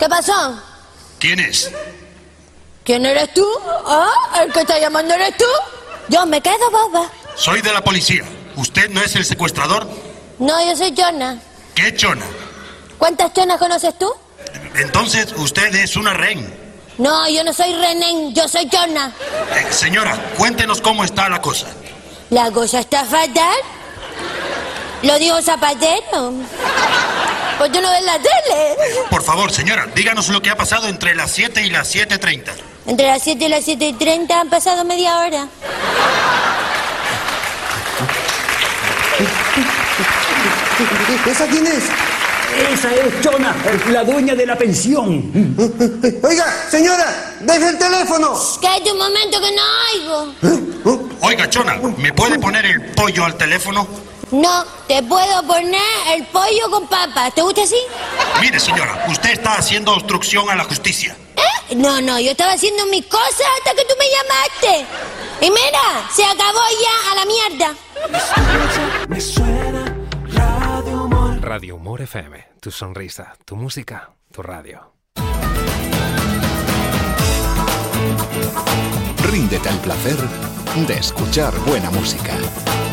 ¿Qué pasó? ¿Quién es? ¿Quién eres tú? ¿Ah? ¿El que está llamando eres tú? Yo me quedo boba. Soy de la policía. ¿Usted no es el secuestrador? No, yo soy Chona. ¿Qué chona? ¿Cuántas chonas conoces tú? Entonces usted es una rehén. No, yo no soy René, yo soy Chona. Señora, cuéntenos cómo está la cosa. La cosa está fatal. Lo dijo Zapatero. Pues yo no veo la tele. Por favor, señora, díganos lo que ha pasado entre las 7 y las 7:30. Entre las 7 y las 7:30 han pasado media hora. ¿Esa quién es? Esa es Chona, la dueña de la pensión. Oiga, señora, deje el teléfono. Cállate un momento que no oigo. Oiga, chona, ¿me puede poner el pollo al teléfono? No, te puedo poner el pollo con papas. ¿Te gusta así? Mire, señora, usted está haciendo obstrucción a la justicia. ¿Eh? No, yo estaba haciendo mis cosas hasta que tú me llamaste. Y mira, se acabó ya a la mierda. Me suena Radio Humor. Radio Humor FM, tu sonrisa, tu música, tu radio. Ríndete al placer de escuchar buena música.